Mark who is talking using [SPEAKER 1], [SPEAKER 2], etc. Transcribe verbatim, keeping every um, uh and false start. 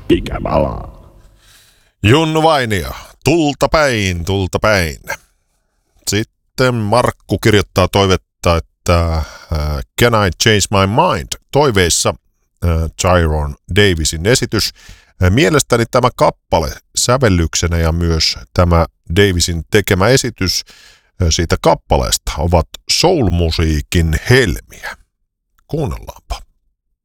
[SPEAKER 1] Ikävälaa.
[SPEAKER 2] Junnu Vainio, tulta päin, tulta päin. Sitten Markku kirjoittaa toivetta, että uh, Can I Change My Mind? Toiveissa uh, Tyrone Davisin esitys. Uh, mielestäni tämä kappale sävellyksenä ja myös tämä Davisin tekemä esitys uh, siitä kappaleesta ovat soul-musiikin helmiä. Kuunnellaanpa.